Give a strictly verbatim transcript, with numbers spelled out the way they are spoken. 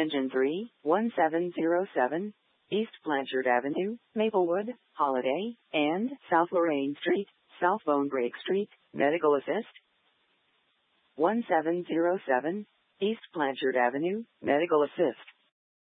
Engine three, one seven zero seven, East Blanchard Avenue, Maplewood, Holiday, and South Lorraine Street, South Bone Break Street, Medical Assist. one seven zero seven, East Blanchard Avenue, Medical Assist.